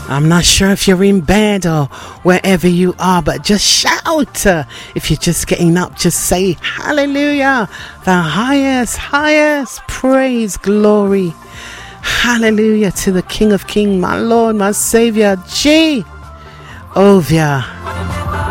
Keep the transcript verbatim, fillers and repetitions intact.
I'm not sure if you're in bed or wherever you are, but just shout. If you're just getting up, just say hallelujah. The highest, highest praise, glory. Hallelujah to the King of Kings, my Lord, my Savior, Jehovah.